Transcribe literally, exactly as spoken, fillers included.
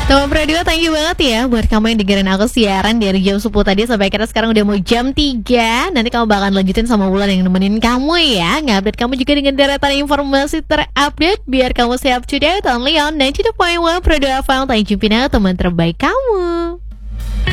Teman Pradua, thank you banget ya buat kamu yang dengerin aku siaran dari jam sepuluh tadi sampai kita sekarang udah mau jam tiga. Nanti kamu bakalan lanjutin sama Wulan yang nemenin kamu ya, ngupdate kamu juga dengan deretan informasi terupdate biar kamu siap to date only on ninety two point one Pradua F M. Thank you Pina, teman terbaik kamu.